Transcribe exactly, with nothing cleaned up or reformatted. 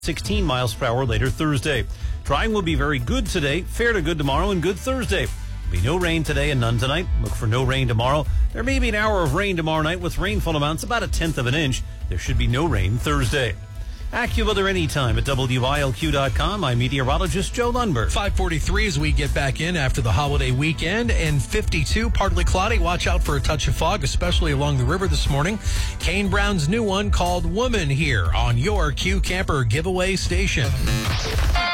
sixteen miles per hour later Thursday. Drying will be very good today, fair to good tomorrow, and good Thursday. There'll be no rain today and none tonight. Look for no rain tomorrow. There may be an hour of rain tomorrow night with rainfall amounts about a tenth of an inch. There should be no rain Thursday. AccuWeather anytime at W I L Q dot com. I'm meteorologist Joe Lundberg. five forty-three as we get back in after the holiday weekend, and fifty-two, partly cloudy. Watch out for a touch of fog, especially along the river this morning. Kane Brown's new one called Woman here on your Q Camper giveaway station.